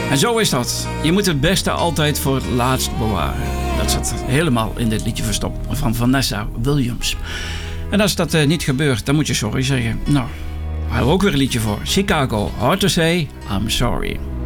En zo is dat. Je moet het beste altijd voor het laatst bewaren. Dat zit helemaal in dit liedje verstopt van Vanessa Williams. En als dat niet gebeurt, dan moet je sorry zeggen. Nou, we hebben ook weer een liedje voor. Chicago, Hard to Say, I'm Sorry.